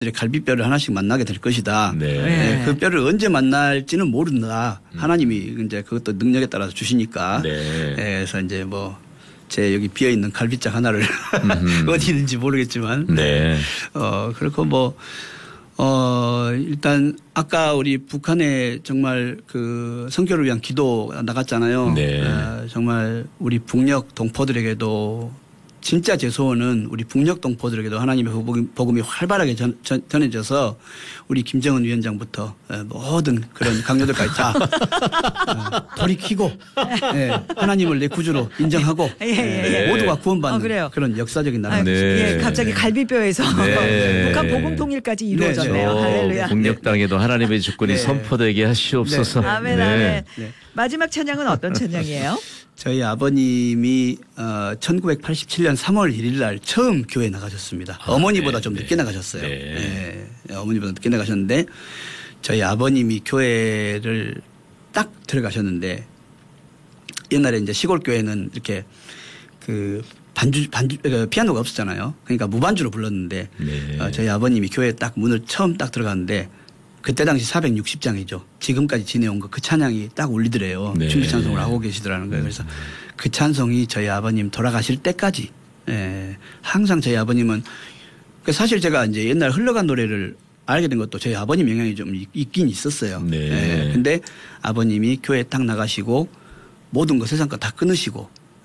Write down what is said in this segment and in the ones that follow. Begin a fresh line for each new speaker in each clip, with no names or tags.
갈빗뼈를 하나씩 만나게 될 것이다.
네.
그 뼈를 언제 만날지는 모른다. 하나님이 이제 그것도 능력에 따라서 주시니까.
네.
그래서 이제 뭐 제 여기 비어 있는 갈빗짝 하나를 어디 있는지 모르겠지만.
네.
그렇고 뭐 일단 아까 우리 북한에 정말 그 선교를 위한 기도 나갔잖아요.
네.
정말 우리 북녘 동포들에게도 진짜 제 소원은 우리 북녘 동포들에게도 하나님의 복음이 활발하게 전해져서 우리 김정은 위원장부터 모든 그런 강요들까지 다 돌이키고 하나님을 내 구주로 인정하고 모두가 구원받는 그런 역사적인 나라.
네.
갑자기 갈비뼈에서 북한 복음 통일까지 이루어졌네요. 할렐루야.
북녘 땅에도 하나님의 주권이 선포되게 하시옵소서.
아멘, 아멘. 마지막 찬양은 어떤 찬양이에요?
저희 아버님이 1987년 3월 1일 날 처음 교회 나가셨습니다. 어머니보다 좀 늦게 나가셨어요. 어머니보다 늦게 나가셨는데 저희 아버님이 교회를 딱 들어가셨는데 옛날에 이제 시골 교회는 이렇게 그 반주 피아노가 없었잖아요. 그러니까 무반주로 불렀는데 저희 아버님이 교회 딱 문을 처음 딱 들어갔는데 그때 당시 460장이죠. 지금까지 지내온 그 찬양이 딱 울리더래요. 준비 찬송을 하고 계시더라는 거예요. 그래서 그 찬송이 저희 아버님 돌아가실 때까지 항상 저희 아버님은 사실 제가 이제 옛날 흘러간 노래를 알게 된 것도 저희 아버님 영향이 좀 있긴 있었어요. 근데 아버님이 교회 딱 나가시고 모든 거 세상 거 다 끊으시고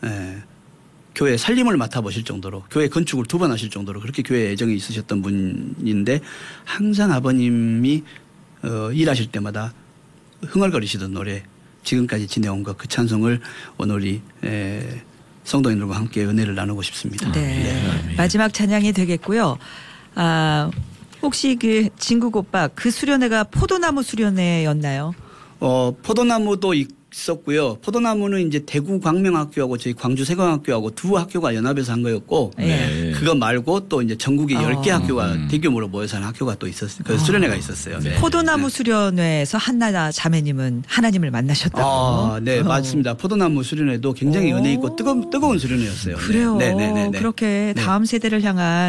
교회 살림을 맡아보실 정도로 교회 건축을 2번 하실 정도로 그렇게 교회에 애정이 있으셨던 분인데 항상 아버님이 일하실 때마다 흥얼거리시던 노래 지금까지 지내온 것 그 찬송을 오늘 우리 성도님들과 함께 은혜를 나누고 싶습니다.
마지막 찬양이 되겠고요. 혹시 그 진국 오빠 그 수련회가 포도나무 수련회였나요?
포도나무도 있었고요. 포도나무는 이제 대구 광명학교하고 저희 광주 세광학교하고 두 학교가 연합해서 한 거였고 그거 말고 또 이제 전국에 10개 학교가 대규모로 모여서 하는 학교가 또 있었어요. 그 수련회가 있었어요.
포도나무 수련회에서 한나라 자매님은 하나님을 만나셨다고.
네, 맞습니다. 포도나무 수련회도 굉장히 은혜 있고 뜨거운 수련회였어요.
그래요. 그렇게 다음 세대를 향한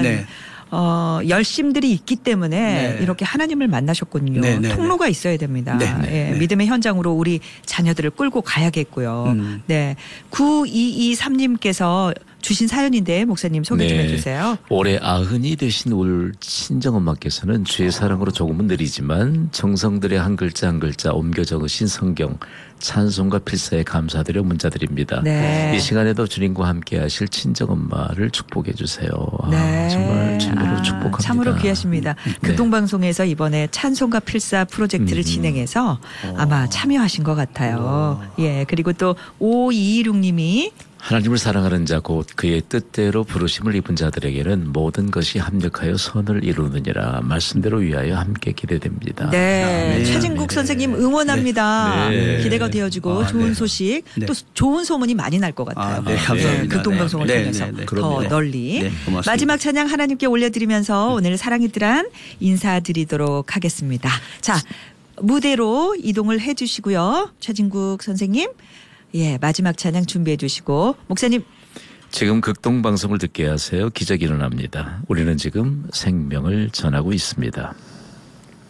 열심들이 있기 때문에 이렇게 하나님을 만나셨군요. 통로가 있어야 됩니다. 믿음의 현장으로 우리 자녀들을 끌고 가야겠고요. 9223님께서 주신 사연인데 목사님 소개 좀 해주세요.
올해 90이 되신 올 친정엄마께서는 주의 사랑으로 조금은 느리지만 정성들의 한 글자 한 글자 옮겨 적으신 성경 찬송과 필사에 감사드려 문자드립니다. 이 시간에도 주님과 함께 하실 친정엄마를 축복해 주세요. 정말 주님으로 축복합니다.
참으로 귀하십니다. 극동방송에서 이번에 찬송과 필사 프로젝트를 진행해서 아마 참여하신 것 같아요. 그리고 또 5226님이
하나님을 사랑하는 자 곧 그의 뜻대로 부르심을 입은 자들에게는 모든 것이 합력하여 선을 이루느니라. 말씀대로 위하여 함께 기대됩니다.
최진국 선생님 응원합니다. 기대가 되어지고 좋은 소식 또 좋은 소문이 많이 날 것 같아요.
감사합니다.
극동방송을 통해서 더 널리. 마지막 찬양 하나님께 올려드리면서 오늘 사랑이들한 인사드리도록 하겠습니다. 자, 무대로 이동을 해 주시고요. 최진국 선생님. 마지막 찬양 준비해 주시고 목사님.
지금 극동방송을 듣게 하세요. 기적이 일어납니다. 우리는 지금 생명을 전하고 있습니다.